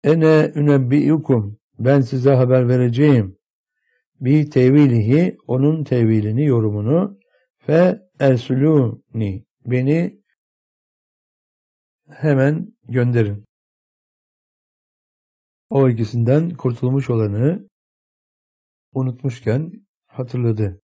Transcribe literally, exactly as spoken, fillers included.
Ene ünebbiukum, ben size haber vereceğim. Bi tevilihi, onun tevilini, yorumunu. Fe ersuluni, beni hemen gönderin. O ikisinden kurtulmuş olanı unutmuşken hatırladı.